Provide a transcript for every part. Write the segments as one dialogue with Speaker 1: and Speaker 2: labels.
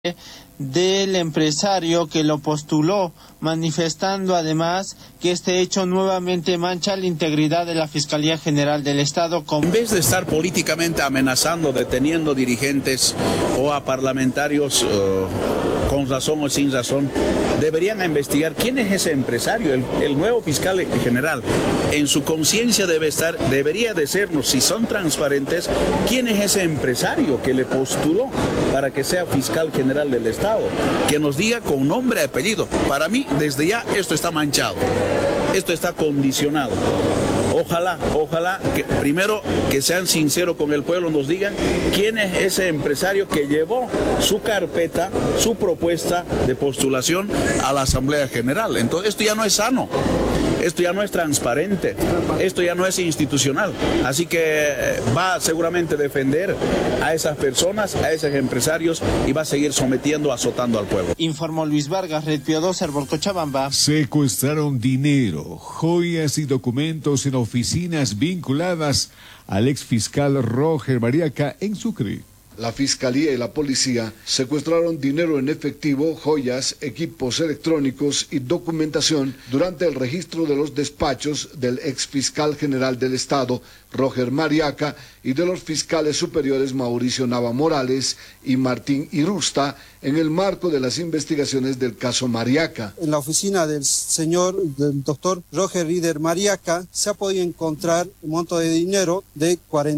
Speaker 1: del empresario que lo postuló, manifestando además que este hecho nuevamente mancha la integridad de la Fiscalía General del Estado.
Speaker 2: En vez de estar políticamente amenazando, deteniendo dirigentes o a parlamentarios con razón o sin razón, deberían investigar quién es ese empresario. El nuevo fiscal general, en su conciencia debería de sernos, si son transparentes, quién es ese empresario que le postuló para que sea fiscal general del Estado, que nos diga con nombre y apellido. Para mí, desde ya, esto está manchado, esto está condicionado. Ojalá que primero que sean sinceros con el pueblo, nos digan quién es ese empresario que llevó su carpeta, su propuesta de postulación a la Asamblea General. Entonces esto ya no es sano, esto ya no es transparente, esto ya no es institucional. Así que va seguramente a defender a esas personas, a esos empresarios, y va a seguir sometiendo, azotando al pueblo.
Speaker 1: Informó Luis Vargas, Red Pío 2, Cochabamba.
Speaker 3: Secuestraron dinero, joyas y documentos en oficinas vinculadas al exfiscal Roger Mariaca en Sucre.
Speaker 4: La Fiscalía y la Policía secuestraron dinero en efectivo, joyas, equipos electrónicos y documentación durante el registro de los despachos del exfiscal general del Estado, Roger Mariaca, y de los fiscales superiores Mauricio Nava Morales y Martín Irusta, en el marco de las investigaciones del caso Mariaca.
Speaker 5: En la oficina del doctor Roger Rider Mariaca se ha podido encontrar un monto de dinero de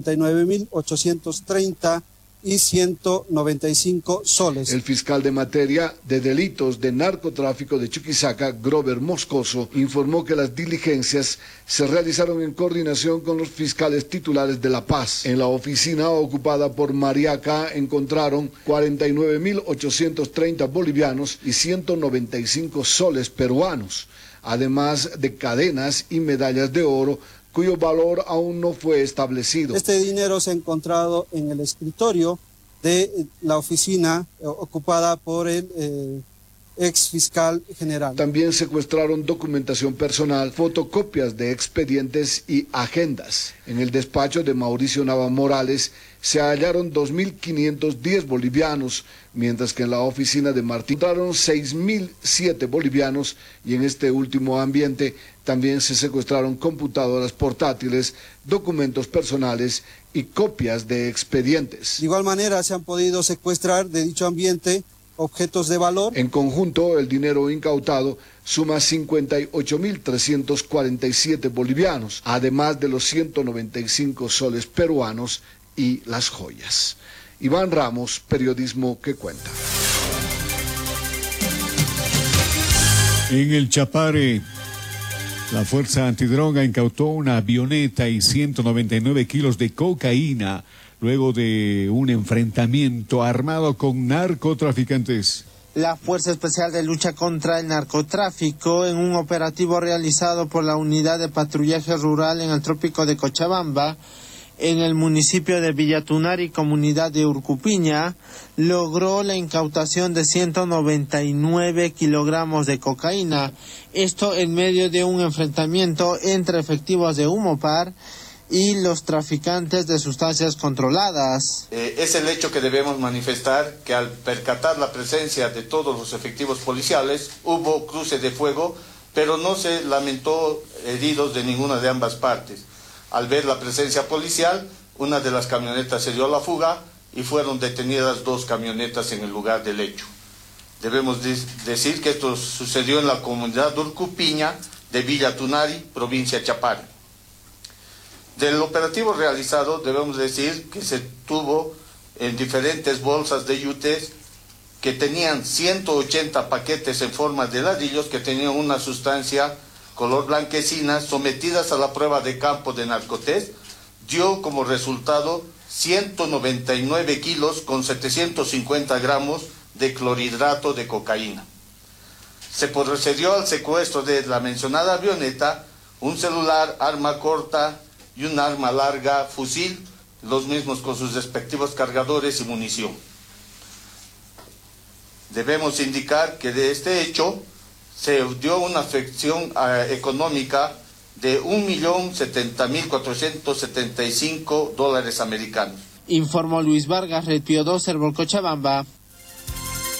Speaker 5: 49.830 y 195 soles.
Speaker 4: El fiscal de materia de delitos de narcotráfico de Chuquisaca, Grover Moscoso, informó que las diligencias se realizaron en coordinación con los fiscales titulares de La Paz. En la oficina ocupada por Mariaca encontraron 49.830 bolivianos y 195 soles peruanos, además de cadenas y medallas de oro, cuyo valor aún no fue establecido.
Speaker 5: Este dinero se ha encontrado en el escritorio de la oficina ocupada por el ex fiscal general.
Speaker 4: También secuestraron documentación personal, fotocopias de expedientes y agendas. En el despacho de Mauricio Nava Morales se hallaron 2.510 bolivianos, mientras que en la oficina de Martín encontraron 6.007 bolivianos, y en este último ambiente también se secuestraron computadoras portátiles, documentos personales y copias de expedientes.
Speaker 5: De igual manera se han podido secuestrar de dicho ambiente objetos de valor.
Speaker 4: En conjunto, el dinero incautado suma 58.347 bolivianos, además de los 195 soles peruanos y las joyas. Iván Ramos, Periodismo que Cuenta.
Speaker 3: En el Chapare, la Fuerza Antidroga incautó una avioneta y 199 kilos de cocaína luego de un enfrentamiento armado con narcotraficantes.
Speaker 1: La Fuerza Especial de Lucha contra el Narcotráfico, en un operativo realizado por la Unidad de Patrullaje Rural en el Trópico de Cochabamba, en el municipio de Villatunari, comunidad de Urcupiña, logró la incautación de 199 kilogramos de cocaína. Esto en medio de un enfrentamiento entre efectivos de Humopar y los traficantes de sustancias controladas.
Speaker 6: Es el hecho que debemos manifestar, que al percatar la presencia de todos los efectivos policiales, hubo cruce de fuego, pero no se lamentó heridos de ninguna de ambas partes. Al ver la presencia policial, una de las camionetas se dio a la fuga y fueron detenidas 2 camionetas en el lugar del hecho. Debemos decir que esto sucedió en la comunidad de Urcupiña de Villatunari, provincia Chapare. Del operativo realizado debemos decir que se tuvo en diferentes bolsas de yutes que tenían 180 paquetes en forma de ladrillos que tenían una sustancia color blanquecina, sometidas a la prueba de campo de narcotest, dio como resultado 199 kilos con 750 gramos de clorhidrato de cocaína. Se procedió al secuestro de la mencionada avioneta, un celular, arma corta y un arma larga, fusil, los mismos con sus respectivos cargadores y munición. Debemos indicar que de este hecho se dio una afección económica de $1.070.475 americanos.
Speaker 1: Informó Luis Vargas, Red Pío 2, Cochabamba.